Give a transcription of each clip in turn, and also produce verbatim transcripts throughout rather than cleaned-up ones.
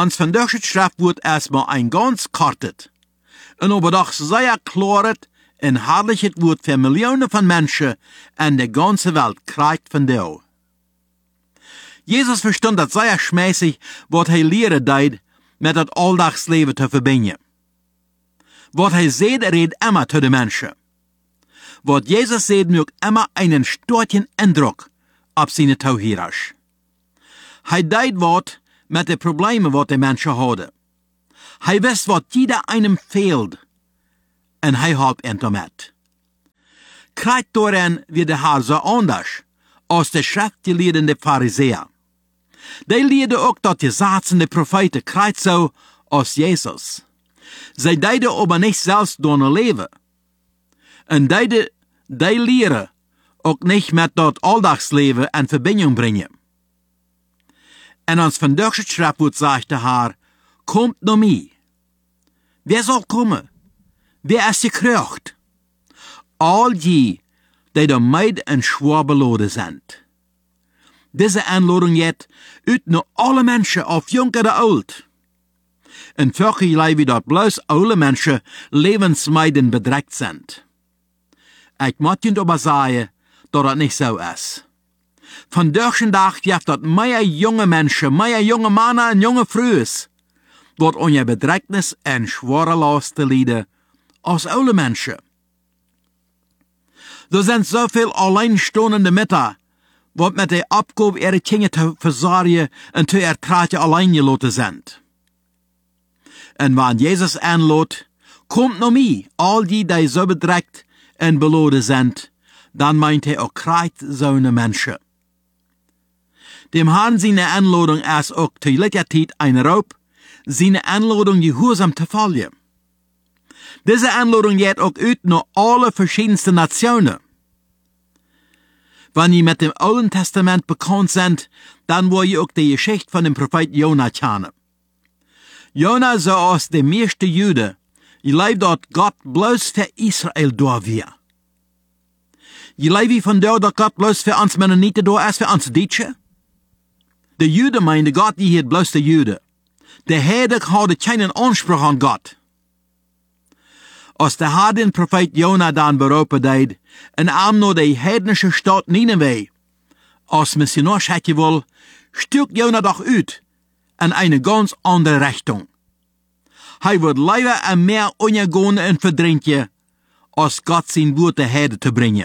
Ons vandaag Schriftwoord erstmal ein ganz kortet. En aber doch sehr klaret en herrliches Wort für Millionen von Menschen in der ganzen Welt kriegt von dir. Jesus verstond dat sehr schmäßig, wat hij leren deed met het aldagsleven te verbinden. Wat hij zei, reed immer zu den Menschen. Wat Jesus zei, maakt immer einen starken Eindruck op zijn toehoorders. Hij deed wat met de problemen wat de Menschen hadden. Hij wist wat jeder einem fehlt en hij hielp hen damit. Krijgt daarin weer de Heer zo anders als de schriftgeleerdende Pharisäer. Die leerden ook dat de zatzende profeten krijgt zo als Jezus. Zij deden aber niet zelfs door hun leven. En die, die leren ook niet met dat aldagsleven in verbinding brengen. En ons vandaag Schriftwoord zegt de Heer, komt naar mij. Wer zal komen? Wer is gekreugd? Al die, die door mij en schwaar beladen zijn. Deze aanlading jet uit naar alle mensen, of jong of oud. En vergelijk wie dat bloos oude mensen levensmijden bedreigt zijn. Ik moet je aber zeggen dat dat niet zo is. Vandaag de dag heeft dat meer jonge mensen, meer jonge mannen en jonge vrouwen, wat onder bedreignis en zware lasten lijden, als oude mensen. Er zijn zoveel alleenstaande Mütter, wat met de opkoop ihre kinderen te verzorgen en te ertragen alleen gelaten zijn. En wanneer Jezus aanloopt, komt naar mij, al die die zo bedreigt en beladen zijn, dan meint hij ook krijgt zo'n mensen. Dem Herrn seine Anladung ist auch zu jeder Zeit ein Raub, seine Anladung gehorsam zu folgen. Diese Anladung geht auch uit naar alle verschiedenste Nationen. Wenn ihr mit dem Alten Testament bekannt seid, dann wollt ihr auch die Geschichte von dem Prophet Jona kennen. Jona, so als der meiste Jude, je lebt dort Gott bloß für Israel da wir. Je lebt von da, dass Gott bloß für uns Mennoniten da ist, für uns Deutsche. De Juden meinen Gott, die hier bloß de Juden. De Heilig hadden keinen Anspruch an Gott. Als de Herr den Prophet Jona dann beroepen deed, en am naar de heidnische Stadt Nineveh, als missionaris hätte wohl, stuk Jona doch uit, in eine ganz andere Richtung. Hij wordt lieber en meer ondergaan en verdrinken, als Gott zijn woord de Heide te brengen.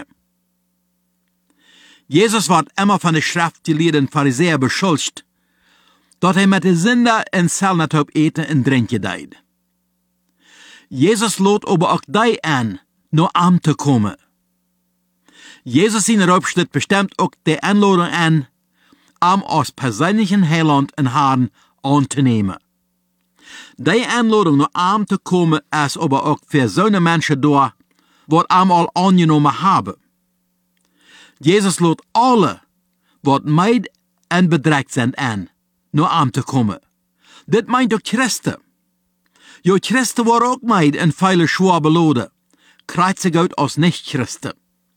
Jesus wordt immer von de schriftgeleerden Pharisäer beschuldigd, dat hij met de Sünder en Zellnatop eten en drinken deed. Jesus loot aber auch die an, naar am te komen. Jesus zijn erop bestimmt ook de aanlading an, am als persönlichen Heiland en Herrn an te nemen. Die aanlading naar am te komen is aber ook für zo'n mensen door, wat am al angenomen hebben. Jesus loot alle, wat meid en bedreigt zijn aan, naar am te komen. Dit meint ook Christen. Jo Christen waren ook meid en viele schwaar beladen, krijgt zich uit als nicht-Christen.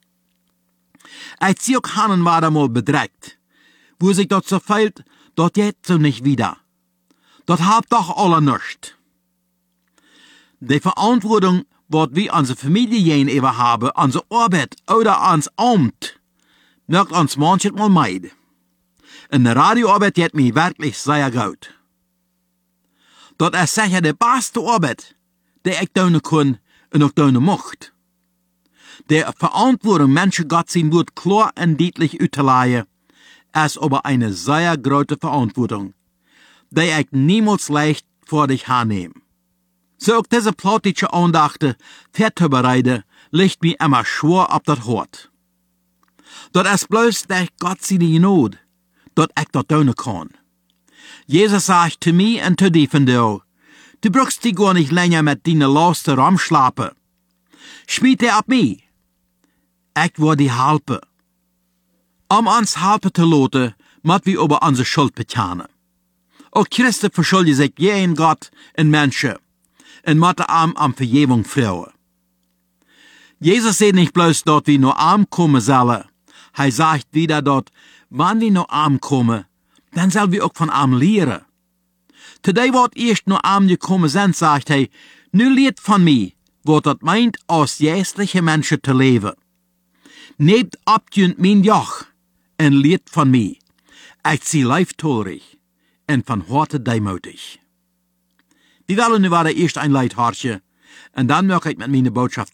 Ik zie ook hanen waren mal bedreigt, wo sich dat so fehlt, dat jetzt so nicht wieder. Dat habt doch alle nicht. Die Verantwortung, wat wir onze Familie gegenüber haben, onze Arbeit oder ons Amt, merkt ons manchmal meid. In der Radioarbeit geht mir wirklich sehr gut. Dat is sicher de beste Arbeit, die ik doen kon en ook doen mocht. De Verantwortung, Menschen Gott sein Wort klar und deutlich uitzuleiden, ist aber eine sehr große Verantwortung, die ich niemals leicht vor dich hernehmen. So auch diese plottische Andachte vorzubereiten, liegt mir immer schwer auf das Hort. Dat is bloß durch Gott seine Gnade, dat ich das tun kann. Jesus sagt zu mir und zu dir von dir, du brauchst dich gar nicht länger mit deinen Lasten rumschlappen. Schmied dir ab mich. Ich will dir helfen. Um uns helfen zu lassen, müssen wir über unsere Schuld bekennen. Auch Christen verschulden sich jeden Gott und Menschen und müssen ihm um Vergebung fragen. Jesus sagt nicht bloß, dass wir nur arm kommen sollen. Er sagt wieder dort, wenn wir nur arm kommen, dann sollen wir auch von arm lehren. Today wat erst nur angekommen sind, sagt hij, nu leert van mij, wat dat meint, als geestliche Menschen te leven. Neemt abjunt mijn joch en leert van mij. Ik zie leiftorig en van harte deemoedig. Wir wollen nu weer eerst een Leid hartje, en dan möchte ich mit meiner Botschaft